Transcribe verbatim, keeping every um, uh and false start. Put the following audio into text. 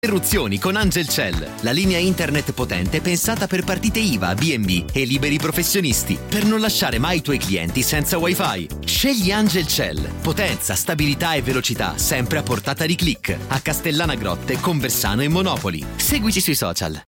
Interruzioni con Angelcell, la linea internet potente pensata per partite I V A, B and B e liberi professionisti, per non lasciare mai i tuoi clienti senza wifi. Scegli Angelcell, potenza, stabilità e velocità sempre a portata di click, a Castellana Grotte, Conversano e Monopoli. Seguici sui social.